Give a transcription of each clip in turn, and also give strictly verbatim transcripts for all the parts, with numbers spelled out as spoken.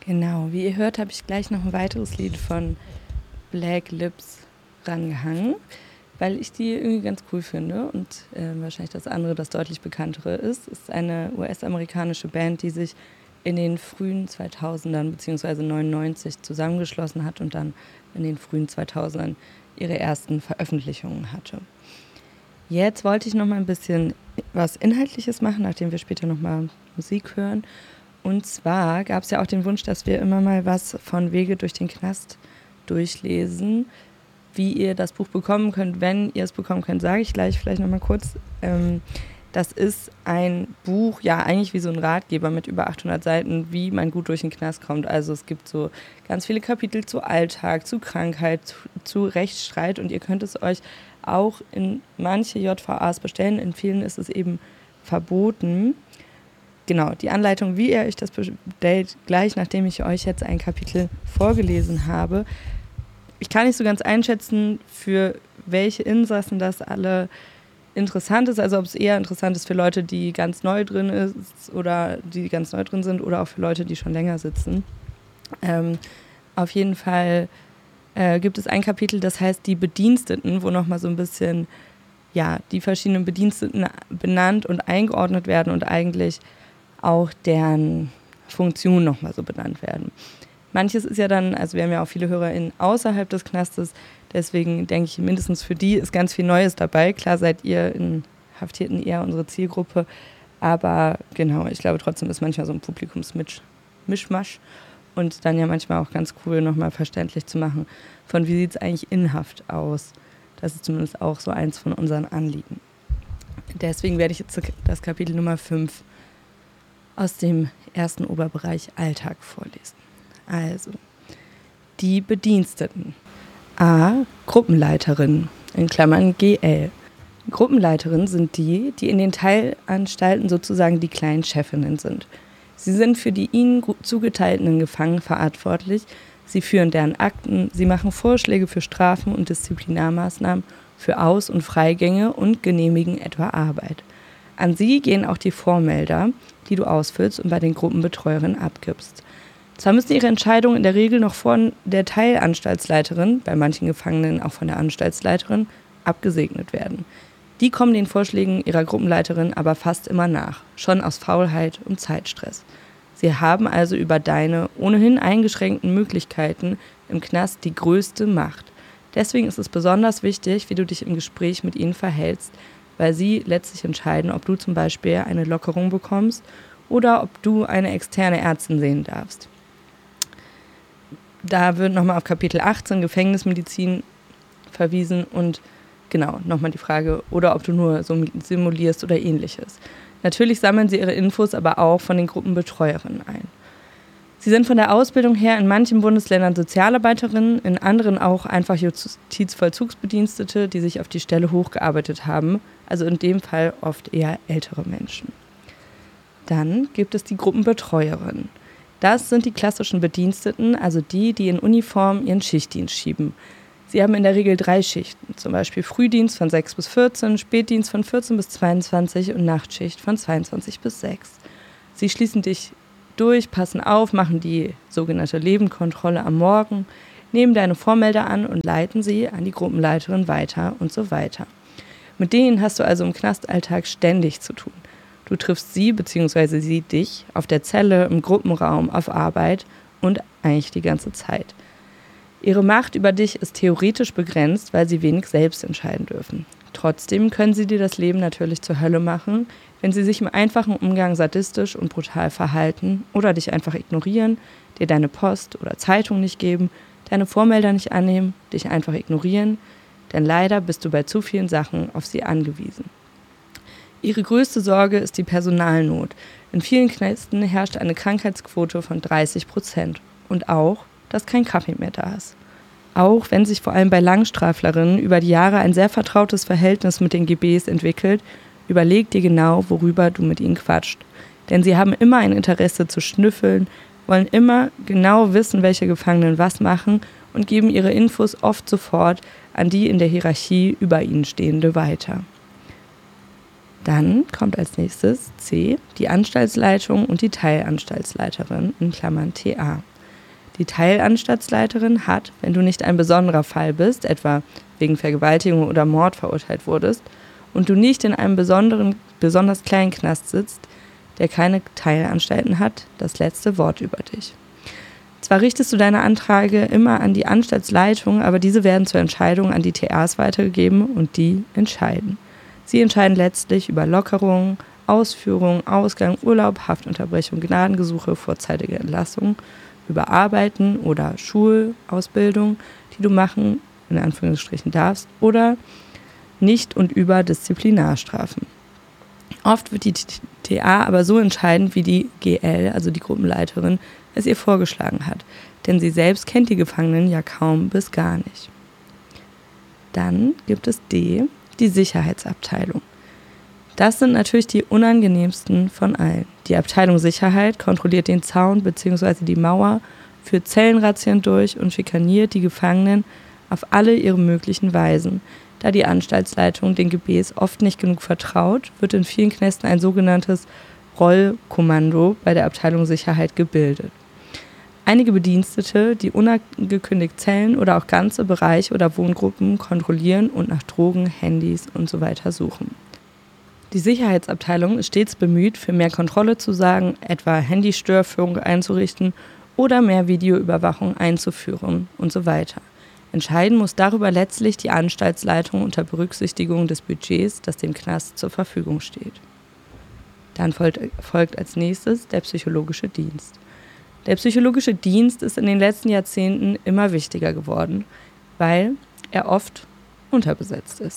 Genau, wie ihr hört, habe ich gleich noch ein weiteres Lied von Black Lips rangehangen, weil ich die irgendwie ganz cool finde und äh, wahrscheinlich das andere, das deutlich bekanntere ist. Es ist eine U S-amerikanische Band, die sich in den frühen zweitausendern bzw. neunundneunzig zusammengeschlossen hat und dann in den frühen zweitausendern ihre ersten Veröffentlichungen hatte. Jetzt wollte ich noch mal ein bisschen was Inhaltliches machen, nachdem wir später noch mal Musik hören. Und zwar gab es ja auch den Wunsch, dass wir immer mal was von Wege durch den Knast durchlesen. Wie ihr das Buch bekommen könnt, wenn ihr es bekommen könnt, sage ich gleich vielleicht noch mal kurz. Ähm, das ist ein Buch, ja eigentlich wie so ein Ratgeber mit über achthundert Seiten, wie man gut durch den Knast kommt. Also es gibt so ganz viele Kapitel zu Alltag, zu Krankheit, zu, zu Rechtsstreit und ihr könnt es euch auch in manche J V As bestellen. In vielen ist es eben verboten. Genau, die Anleitung, wie ihr euch das bestellt, gleich nachdem ich euch jetzt ein Kapitel vorgelesen habe. Ich kann nicht so ganz einschätzen, für welche Insassen das alle interessant ist. Also ob es eher interessant ist für Leute, die ganz neu drin ist oder die ganz neu drin sind oder auch für Leute, die schon länger sitzen. Ähm, auf jeden Fall äh, gibt es ein Kapitel, das heißt die Bediensteten, wo nochmal so ein bisschen ja, die verschiedenen Bediensteten benannt und eingeordnet werden und eigentlich auch deren Funktion nochmal so benannt werden. Manches ist ja dann, also wir haben ja auch viele HörerInnen außerhalb des Knastes, deswegen denke ich, mindestens für die ist ganz viel Neues dabei. Klar seid ihr in Haftierten eher unsere Zielgruppe, aber genau, ich glaube trotzdem ist manchmal so ein Publikumsmischmasch und dann ja manchmal auch ganz cool nochmal verständlich zu machen, von wie sieht es eigentlich in Haft aus. Das ist zumindest auch so eins von unseren Anliegen. Deswegen werde ich jetzt das Kapitel Nummer fünf aus dem ersten Oberbereich Alltag vorlesen. Also, die Bediensteten. A. Gruppenleiterin, in Klammern G L. Gruppenleiterinnen sind die, die in den Teilanstalten sozusagen die kleinen Chefinnen sind. Sie sind für die ihnen zugeteilten Gefangenen verantwortlich, sie führen deren Akten, sie machen Vorschläge für Strafen und Disziplinarmaßnahmen, für Aus- und Freigänge und genehmigen etwa Arbeit. An sie gehen auch die Vormelder, die du ausfüllst und bei den Gruppenbetreuerinnen abgibst. Zwar müssen ihre Entscheidungen in der Regel noch von der Teilanstaltsleiterin, bei manchen Gefangenen auch von der Anstaltsleiterin, abgesegnet werden. Die kommen den Vorschlägen ihrer Gruppenleiterin aber fast immer nach, schon aus Faulheit und Zeitstress. Sie haben also über deine ohnehin eingeschränkten Möglichkeiten im Knast die größte Macht. Deswegen ist es besonders wichtig, wie du dich im Gespräch mit ihnen verhältst, weil sie letztlich entscheiden, ob du zum Beispiel eine Lockerung bekommst oder ob du eine externe Ärztin sehen darfst. Da wird nochmal auf Kapitel achtzehn Gefängnismedizin verwiesen und genau, nochmal die Frage, oder ob du nur so simulierst oder ähnliches. Natürlich sammeln sie ihre Infos aber auch von den Gruppenbetreuerinnen ein. Sie sind von der Ausbildung her in manchen Bundesländern Sozialarbeiterinnen, in anderen auch einfach Justizvollzugsbedienstete, die sich auf die Stelle hochgearbeitet haben, also in dem Fall oft eher ältere Menschen. Dann gibt es die Gruppenbetreuerinnen. Das sind die klassischen Bediensteten, also die, die in Uniform ihren Schichtdienst schieben. Sie haben in der Regel drei Schichten, zum Beispiel Frühdienst von sechs bis vierzehn, Spätdienst von vierzehn bis zweiundzwanzig und Nachtschicht von zweiundzwanzig bis sechs. Sie schließen dich durch, passen auf, machen die sogenannte Lebenkontrolle am Morgen, nehmen deine Vormelder an und leiten sie an die Gruppenleiterin weiter und so weiter. Mit denen hast du also im Knastalltag ständig zu tun. Du triffst sie bzw. sie dich auf der Zelle, im Gruppenraum, auf Arbeit und eigentlich die ganze Zeit. Ihre Macht über dich ist theoretisch begrenzt, weil sie wenig selbst entscheiden dürfen. Trotzdem können sie dir das Leben natürlich zur Hölle machen, wenn sie sich im einfachen Umgang sadistisch und brutal verhalten oder dich einfach ignorieren, dir deine Post oder Zeitung nicht geben, deine Vormelder nicht annehmen, dich einfach ignorieren, denn leider bist du bei zu vielen Sachen auf sie angewiesen. Ihre größte Sorge ist die Personalnot. In vielen Knästen herrscht eine Krankheitsquote von dreißig Prozent und auch, dass kein Kaffee mehr da ist. Auch wenn sich vor allem bei Langstraflerinnen über die Jahre ein sehr vertrautes Verhältnis mit den G Bs entwickelt, überleg dir genau, worüber du mit ihnen quatscht. Denn sie haben immer ein Interesse zu schnüffeln, wollen immer genau wissen, welche Gefangenen was machen und geben ihre Infos oft sofort an die in der Hierarchie über ihnen Stehende weiter. Dann kommt als nächstes C, die Anstaltsleitung und die Teilanstaltsleiterin, in Klammern T A. Die Teilanstaltsleiterin hat, wenn du nicht ein besonderer Fall bist, etwa wegen Vergewaltigung oder Mord verurteilt wurdest, und du nicht in einem besonderen, besonders kleinen Knast sitzt, der keine Teilanstalten hat, das letzte Wort über dich. Zwar richtest du deine Anträge immer an die Anstaltsleitung, aber diese werden zur Entscheidung an die T As weitergegeben und die entscheiden. Sie entscheiden letztlich über Lockerungen, Ausführung, Ausgang, Urlaub, Haftunterbrechung, Gnadengesuche, vorzeitige Entlassung, über Arbeiten oder Schulausbildung, die du machen, in Anführungsstrichen darfst, oder nicht und über Disziplinarstrafen. Oft wird die T A aber so entscheiden, wie die G L, also die Gruppenleiterin, es ihr vorgeschlagen hat, denn sie selbst kennt die Gefangenen ja kaum bis gar nicht. Dann gibt es D, die Sicherheitsabteilung. Das sind natürlich die unangenehmsten von allen. Die Abteilung Sicherheit kontrolliert den Zaun bzw. die Mauer, führt Zellenrazzien durch und schikaniert die Gefangenen auf alle ihre möglichen Weisen. Da die Anstaltsleitung den G Bs oft nicht genug vertraut, wird in vielen Knästen ein sogenanntes Rollkommando bei der Abteilung Sicherheit gebildet. Einige Bedienstete, die unangekündigt Zellen oder auch ganze Bereiche oder Wohngruppen kontrollieren und nach Drogen, Handys und so weiter suchen. Die Sicherheitsabteilung ist stets bemüht, für mehr Kontrolle zu sorgen, etwa Handystörführung einzurichten oder mehr Videoüberwachung einzuführen und so weiter. Entscheiden muss darüber letztlich die Anstaltsleitung unter Berücksichtigung des Budgets, das dem Knast zur Verfügung steht. Dann folgt, folgt als nächstes der psychologische Dienst. Der psychologische Dienst ist in den letzten Jahrzehnten immer wichtiger geworden, weil er oft unterbesetzt ist.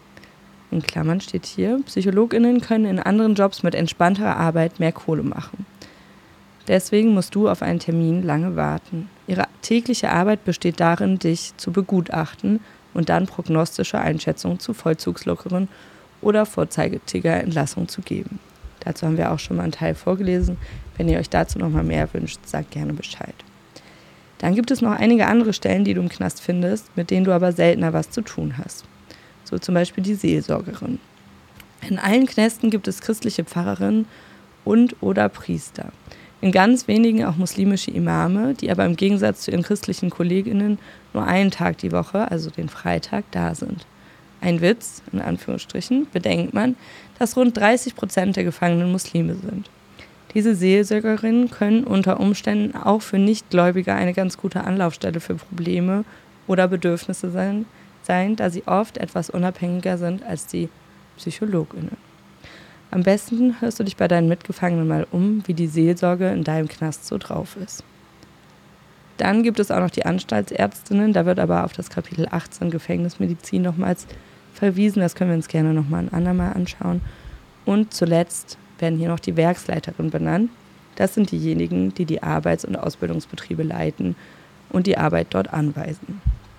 In Klammern steht hier, PsychologInnen können in anderen Jobs mit entspannterer Arbeit mehr Kohle machen. Deswegen musst du auf einen Termin lange warten. Ihre tägliche Arbeit besteht darin, dich zu begutachten und dann prognostische Einschätzungen zu vollzugslockeren oder vorzeitiger Entlassung zu geben. Dazu haben wir auch schon mal einen Teil vorgelesen. Wenn ihr euch dazu noch mal mehr wünscht, sagt gerne Bescheid. Dann gibt es noch einige andere Stellen, die du im Knast findest, mit denen du aber seltener was zu tun hast. So zum Beispiel die Seelsorgerin. In allen Knästen gibt es christliche Pfarrerinnen und oder Priester. In ganz wenigen auch muslimische Imame, die aber im Gegensatz zu ihren christlichen Kolleginnen nur einen Tag die Woche, also den Freitag, da sind. Ein Witz, in Anführungsstrichen, bedenkt man, dass rund dreißig Prozent der Gefangenen Muslime sind. Diese Seelsorgerinnen können unter Umständen auch für Nichtgläubige eine ganz gute Anlaufstelle für Probleme oder Bedürfnisse sein, sein, da sie oft etwas unabhängiger sind als die PsychologInnen. Am besten hörst du dich bei deinen Mitgefangenen mal um, wie die Seelsorge in deinem Knast so drauf ist. Dann gibt es auch noch die Anstaltsärztinnen, da wird aber auf das Kapitel achtzehn Gefängnismedizin nochmals verwiesen, das können wir uns gerne nochmal ein andermal anschauen. Und zuletzt werden hier noch die Werksleiterinnen benannt. Das sind diejenigen, die die Arbeits- und Ausbildungsbetriebe leiten und die Arbeit dort anweisen.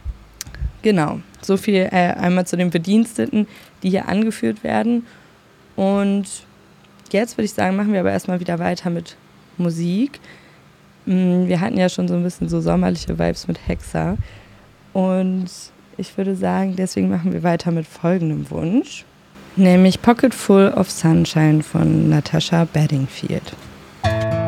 Genau, so viel äh, einmal zu den Bediensteten, die hier angeführt werden. Und jetzt würde ich sagen, machen wir aber erstmal wieder weiter mit Musik. Wir hatten ja schon so ein bisschen so sommerliche Vibes mit Hexa. Und ich würde sagen, deswegen machen wir weiter mit folgendem Wunsch. Nämlich Pocket Full of Sunshine von Natasha Bedingfield.